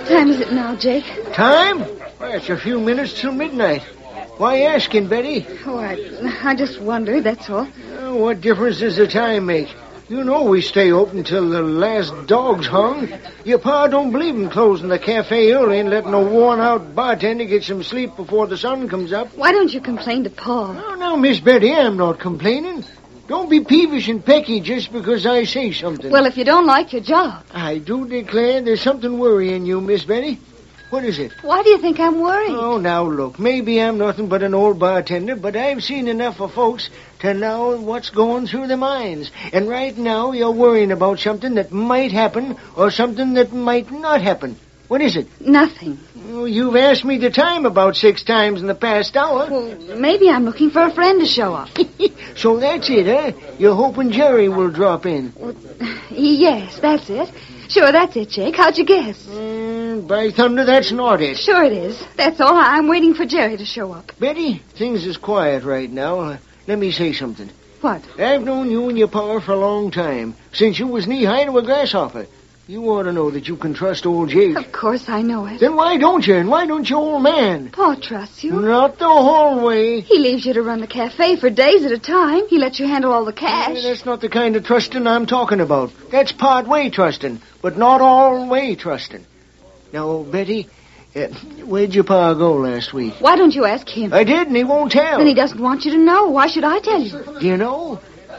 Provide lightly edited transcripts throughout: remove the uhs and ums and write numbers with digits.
What time is it now, Jake? Time? Well, it's a few minutes till midnight. Why asking, Betty? Oh, I just wondered, that's all. What difference does the time make? You know we stay open till the last dog's hung. Your pa don't believe in closing the cafe early and letting a worn-out bartender get some sleep before the sun comes up. Why don't you complain to Paul? Oh, now, Miss Betty, I'm not complaining. Don't be peevish and pecky just because I say something. Well, if you don't like your job. I do declare there's something worrying you, Miss Betty. What is it? Why do you think I'm worried? Oh, now, look, maybe I'm nothing but an old bartender, but I've seen enough of folks to know what's going through their minds. And right now, you're worrying about something that might happen or something that might not happen. What is it? Nothing. Oh, you've asked me the time about 6 times in the past hour. Well, maybe I'm looking for a friend to show up. So that's it, huh? You're hoping Jerry will drop in. Well, yes, that's it. Sure, that's it, Jake. How'd you guess? By thunder, that's not it. Sure it is. That's all. I'm waiting for Jerry to show up. Betty, things is quiet right now. Let me say something. What? I've known you and your pa for a long time, since you was knee-high to a grasshopper. You ought to know that you can trust old Jake. Of course I know it. Then why don't you? And why don't you, old man? Paul trusts you. Not the whole way. He leaves you to run the cafe for days at a time. He lets you handle all the cash. That's not the kind of trusting I'm talking about. That's part-way trusting, but not all-way trusting. Now, Betty, where'd your pa go last week? Why don't you ask him? I did, and he won't tell. Then he doesn't want you to know. Why should I tell you? Do you know?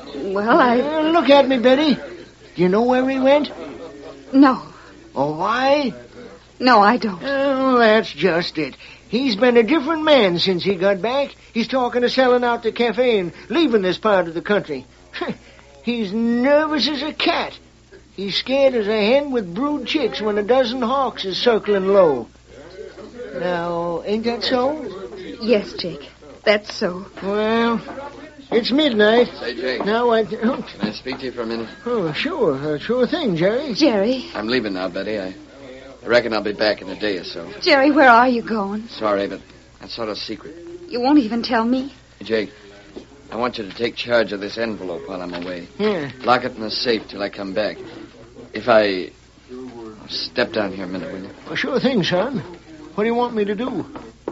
Well, Look at me, Betty. Do you know where he went? No. Oh, why? No, I don't. Oh, that's just it. He's been a different man since he got back. He's talking of selling out the cafe and leaving this part of the country. He's nervous as a cat. He's scared as a hen with brood chicks when a dozen hawks is circling low. Now, ain't that so? Yes, Jake. That's so. Well, it's midnight. Say, Jake. Now Can I speak to you for a minute? Oh, sure. Sure thing, Jerry. Jerry. I'm leaving now, Betty. I reckon I'll be back in a day or so. Jerry, where are you going? Sorry, but that's sort of secret. You won't even tell me? Hey, Jake, I want you to take charge of this envelope while I'm away. Yeah. Lock it in the safe till I come back. If I... Step down here a minute, will you? Well, sure thing, son. What do you want me to do?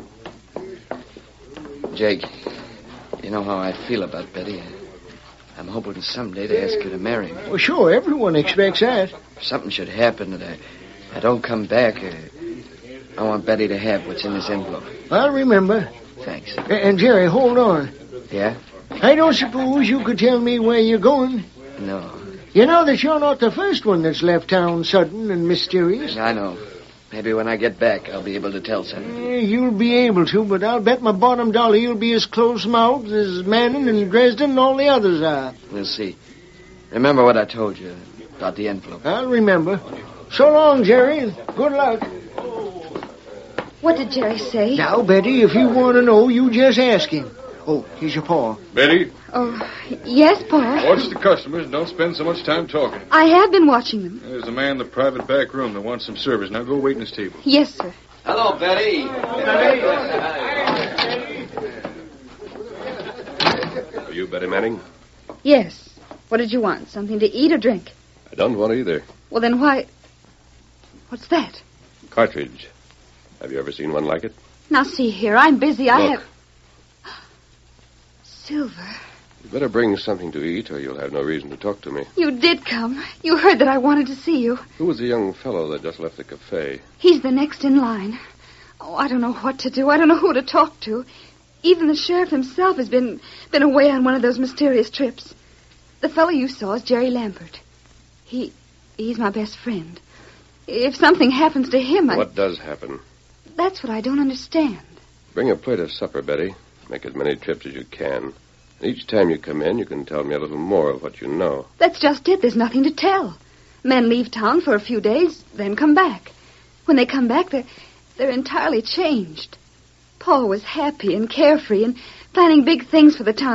Jake, you know how I feel about Betty. I'm hoping someday to ask her to marry me. Well, sure, everyone expects that. If something should happen that I don't come back, I want Betty to have what's in this envelope. I'll remember. Thanks. And, Jerry, hold on. Yeah? I don't suppose you could tell me where you're going? No. You know that you're not the first one that's left town sudden and mysterious. I know. Maybe when I get back, I'll be able to tell something. You'll be able to, but I'll bet my bottom dollar you'll be as close-mouthed as Manning and Dresden and all the others are. We'll see. Remember what I told you about the envelope. I'll remember. So long, Jerry, and good luck. What did Jerry say? Now, Betty, if you want to know, you just ask him. Oh, here's your paw. Betty, Oh, yes, Paul. watch the customers and don't spend so much time talking. I have been watching them. There's a man in the private back room that wants some service. Now go wait in his table. Yes, sir. Hello, Betty. Are you Betty Manning? Yes. What did you want? Something to eat or drink? I don't want either. Well, then why... What's that? Cartridge. Have you ever seen one like it? Now, see here. I'm busy. I Look. have... Silver. You better bring something to eat or you'll have no reason to talk to me. You did come. You heard that I wanted to see you. Who was the young fellow that just left the cafe? He's the next in line. Oh, I don't know what to do. I don't know who to talk to. Even the sheriff himself has been away on one of those mysterious trips. The fellow you saw is Jerry Lambert. He's my best friend. If something happens to him, What does happen? That's what I don't understand. Bring a plate of supper, Betty. Make as many trips as you can. And each time you come in, you can tell me a little more of what you know. That's just it. There's nothing to tell. Men leave town for a few days, then come back. When they come back, they're entirely changed. Paul was happy and carefree and planning big things for the town